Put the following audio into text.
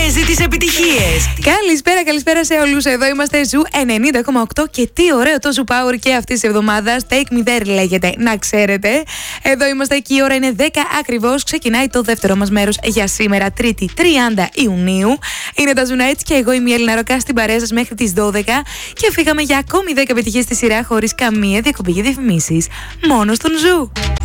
παίζει τις επιτυχίες. Καλησπέρα σε όλους. Εδώ είμαστε Ζου 90,8 και τι ωραίο το Ζου Power και αυτής της εβδομάδας. Take me there λέγεται, να ξέρετε. Εδώ είμαστε και η ώρα είναι 10 ακριβώς. Ξεκινάει το δεύτερο μας μέρος για σήμερα, Τρίτη 30 Ιουνίου. Είναι τα Ζου Nights και εγώ είμαι η Έλληνα Ροκά στην παρέα σας μέχρι τις 12 και φύγαμε για ακόμη 10 επιτυχίες στη σειρά χωρίς καμία διακοπή για διαφημίσεις. Μόνο στον Ζου.